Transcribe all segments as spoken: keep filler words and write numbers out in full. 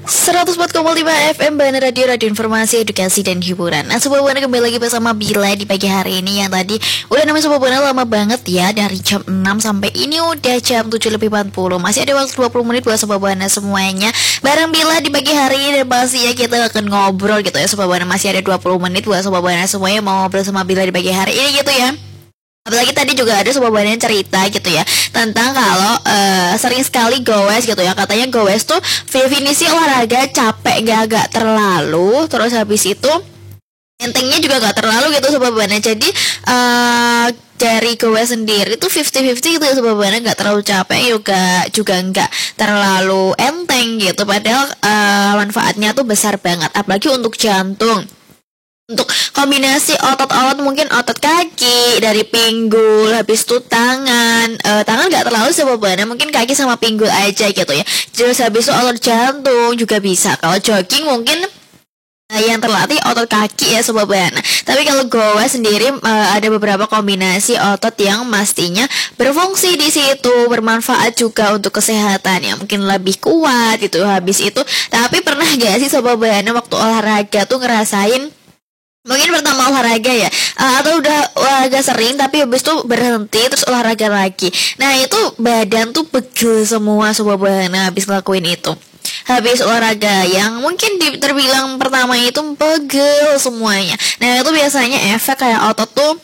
seratus empat koma lima F M Bana Radio, Radio Informasi, Edukasi, dan Hiburan. Nah, Sobat Bana kembali lagi bersama Bila di pagi hari ini. Yang tadi udah namanya Sobat Bana lama banget ya, dari jam enam sampai ini udah jam tujuh lebih empat puluh. Masih ada waktu dua puluh menit buat Sobat Bana semuanya bareng Bila di pagi hari ini. Dan pastinya kita akan ngobrol gitu ya Sobat Bana. Masih ada dua puluh menit buat Sobat Bana semuanya mau ngobrol sama Bila di pagi hari ini gitu ya. Apalagi tadi juga ada Sobat Bana yang cerita gitu ya tentang kalau uh, sering sekali goes gitu ya. Katanya goes tuh definisi olahraga capek gak agak terlalu, terus habis itu entengnya juga gak terlalu gitu Sobat Bana. Jadi uh, dari goes sendiri tuh fifty fifty gitu ya Sobat Bana, gak terlalu capek juga juga gak terlalu enteng gitu. Padahal uh, manfaatnya tuh besar banget, apalagi untuk jantung. Untuk kombinasi otot-otot, mungkin otot kaki dari pinggul, habis itu tangan, e, tangan nggak terlalu Sobat Bana, mungkin kaki sama pinggul aja gitu ya. Terus habis itu otot jantung juga bisa. Kalau jogging mungkin e, yang terlatih otot kaki ya Sobat Bana. Tapi kalau goa sendiri e, ada beberapa kombinasi otot yang mestinya berfungsi di situ, bermanfaat juga untuk kesehatan ya, mungkin lebih kuat gitu. Habis itu, tapi pernah gak sih Sobat Bana waktu olahraga tuh ngerasain mungkin pertama olahraga ya, uh, atau udah olahraga sering tapi habis itu berhenti terus olahraga lagi. Nah itu badan tuh pegel semua Sobat Bana habis ngelakuin itu. Habis olahraga yang mungkin di, terbilang pertama itu pegel semuanya. Nah itu biasanya efek kayak otot tuh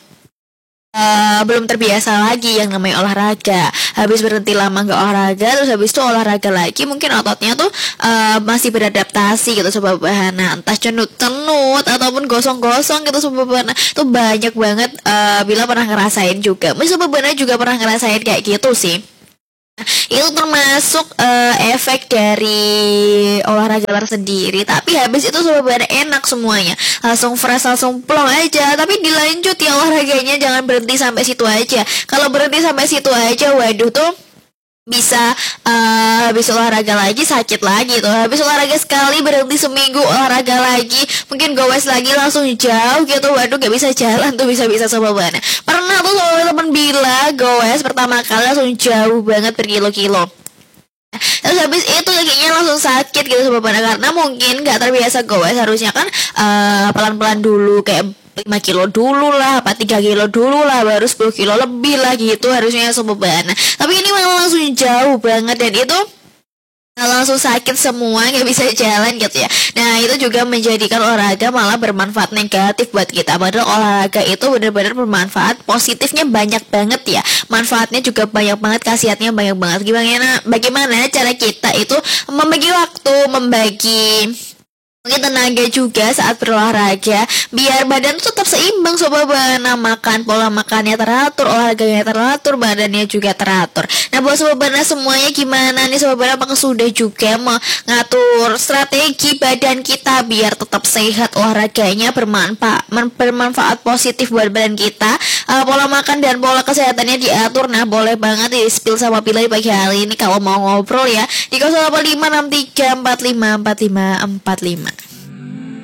Uh, belum terbiasa lagi yang namanya olahraga. Habis berhenti lama gak olahraga, terus habis itu olahraga lagi, mungkin ototnya tuh uh, masih beradaptasi gitu Sobat Bana. Entah cenut-cenut ataupun gosong-gosong gitu Sobat Bana. Tuh banyak banget uh, Bila pernah ngerasain juga. Mungkin Sobat Bana juga pernah ngerasain kayak gitu sih. Itu termasuk uh, efek dari olahraga tersendiri. Tapi habis itu Sobat Bana enak semuanya, langsung fresh, langsung plong aja. Tapi dilanjut ya olahraganya, jangan berhenti sampai situ aja. Kalau berhenti sampai situ aja, waduh tuh bisa uh, habis olahraga lagi sakit lagi tuh. Habis olahraga sekali berhenti seminggu, olahraga lagi mungkin goes lagi langsung jauh gitu. Waduh gak bisa jalan tuh, bisa-bisa Sobat Bana. Pernah tuh sama temen Bila goes pertama kali langsung jauh banget berkilo-kilo. Terus habis itu kakinya langsung sakit gitu Sobat Bana, karena mungkin gak terbiasa goes. Harusnya kan uh, pelan-pelan dulu, kayak lima kilo dulu lah, apa tiga kilo dulu lah, baru sepuluh kilo lebih lah gitu harusnya Sobat Bana. Tapi ini malah langsung jauh banget, dan itu langsung sakit semua, nggak bisa jalan gitu ya. Nah itu juga menjadikan olahraga malah bermanfaat negatif buat kita. Padahal olahraga itu benar-benar bermanfaat, positifnya banyak banget ya, manfaatnya juga banyak banget, khasiatnya banyak banget. Gimana bagaimana cara kita itu membagi waktu, membagi mungkin tenaga juga saat berolahraga, biar badan tuh tetap seimbang Sobat Bana. Makan, pola makannya teratur, olahraganya teratur, badannya juga teratur. Nah buat Sobat Bana semuanya gimana nih Sobat Bana, apakah sudah juga mengatur strategi badan kita biar tetap sehat, olahraganya bermanfaat, bermanfaat positif buat badan kita, uh, pola makan dan pola kesehatannya diatur. Nah boleh banget di spill sama Bila di pagi hari ini kalau mau ngobrol ya di nol delapan lima enam tiga empat lima empat lima empat lima.